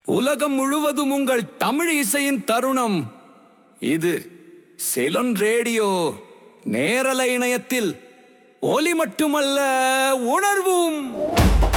உலகம் முழுவதும் உங்கள் தமிழ் இசையின் தருணம் இது. செலன் ரேடியோ நேரலை இணையத்தில் ஒலி மட்டுமல்ல, உணர்வும்.